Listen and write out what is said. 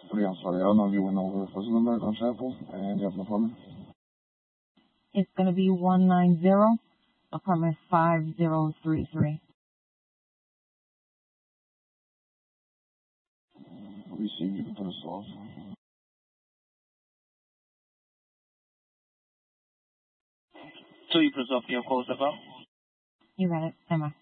I'm sorry, I don't know if you went over the first number on sample and you have an apartment. It's going to be 190, apartment 5033. Let me see if you can put us off. So you put us off your calls about? You got it. Emma.